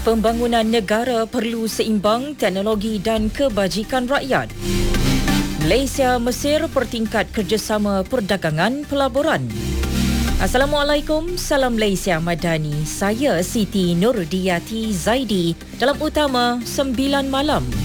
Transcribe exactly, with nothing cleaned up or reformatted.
Pembangunan negara perlu seimbang teknologi dan kebajikan rakyat. Malaysia Mesir pertingkat kerjasama perdagangan pelaburan. Assalamualaikum, salam Malaysia Madani. Saya Siti Nurdiyati Zaidi dalam Utama sembilan malam.